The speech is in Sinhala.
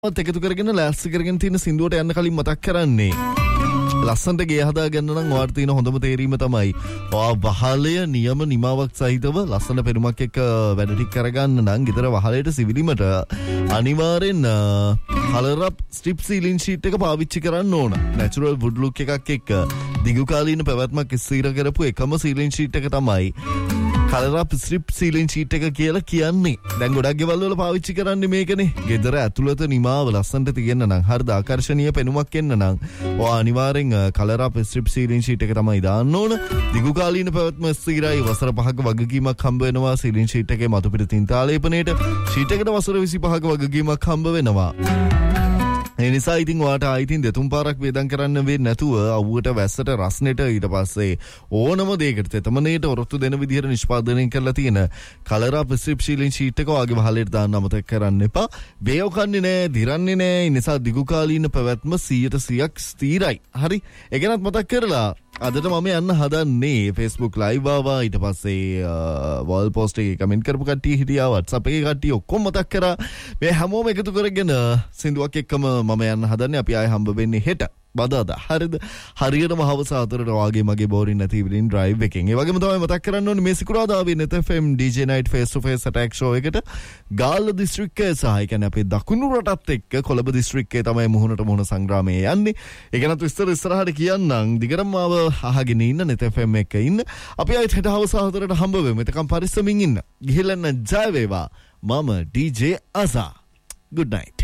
එකතු කරගෙන ලෑස්ති කරගෙන තියෙන සින්දුවට යන්න කලින් මතක් කරන්නේ ලස්සනට ගේ හදා ගන්න නම් ඔයාලට තියෙන හොඳම තේරීම තමයි ඔයා වහලය නියම නිමාවක් සහිතව ලස්සන පෙනුමක් එක්ක වැඩ ටික කරගන්න නම් ගෙදර වහලයට සිවිලිමට අනිවාර්යෙන් කලර් අප් ස්ට්‍රිප් සීලින් ෂීට් එක පාවිච්චි කරන්න ඕන. නැචරල් වුඩ් ලුක් එකක් එක්ක දිගු කාලීන පැවැත්මක් ස්ථිර කරපු එකම සීලින් ෂීට් එක තමයි කලර් අප් ස්ට්‍රිප් සීලින් ෂීට් එක කියලා කියන්නේ. දැන් ගොඩක් ගෙවල් වල පාවිච්චි කරන්නේ මේකනේ. ගෙදර ඇතුළත නිමාව ලස්සනට තියෙන්න නම් හරිද ආකර්ශනීය පෙනුමක් එන්න නම් ඔයා අනිවාර්යෙන් කලර් අප් ස්ට්‍රිප් සීලින් ෂීට් එක තමයි දාන්න ඕන. දිගු කාලීන පැවැත්ම ස්ථිරයි. වසර 5ක වගකීමක් හම්බ වෙනවා සීලින් ෂීට් එකේ මතු පිට තින් තාලේපනයේට. ෂීට් එකට වසර 25ක වගකීමක් හම්බ වෙනවා. ඒ නිසා ඉතින් ඔයාට ආයිතින් දෙතුන් පාරක් වේදම් කරන්න වෙන්නේ නැතුව අවුවට වැස්සට රස්නෙට ඊට පස්සේ ඕනම දෙයකට තෙතමනේට ඔරොත්තු දෙන විදිහට නිෂ්පාදනය කරලා තියෙන කලර් අප් ස්ට්‍රිප් සීලින් ෂීට් එක ඔයාගේ වහලෙට දාන්න අමතක කරන්න එපා. බේව කන්නේ නැහැ, දිරන්නේ නැහැ. ඒ නිසා දිගු කාලීන පැවැත්ම 100% ස්ථිරයි. හරි. ඒ ගැනත් මතක් කරලා අදට මම යන්න හදන්නේ Facebook live ආවා. ඊට පස්සේ wall post එකේ කමෙන්ට් කරපු කට්ටිය හිටියා, WhatsApp එකේ කට්ටිය ඔක්කොම මතක් කරා. මේ හැමෝම එකතු කරගෙන සින්දුවක් එක්කම මම යන්න හදන්නේ. අපි ආයෙ හම්බ වෙන්නේ හෙට බදාදා. හරිද? හරියටම හවස 4ට වාගේ මගේ බෝරින් නැති ඉවිලින් drive එකෙන්. ඒ වගේම තමයි මතක් කරන්න ඕනේ මේ සිකුරාදා ආවේ net FM DJ night face to face attack show එකට ගාල්ල දිස්ත්‍රික්කයේ සහ ඒ කියන්නේ අපේ දකුණු රටත් එක්ක කොළඹ දිස්ත්‍රික්කයේ තමයි මුහුණට මුහුණ සංග්‍රාමය යන්නේ. ඒක නත් විස්තර ඉස්සරහට කියන්නම්. දිගටම ආව අහගෙන ඉන්න net FM එක ඉන්න. අපි ආයෙත් හෙට හවස 4ට හම්බ වෙමු. එතකම් පරිස්සමින් ඉන්න. ගිහිල්ලා ජය වේවා. මම DJ Azza. Good night.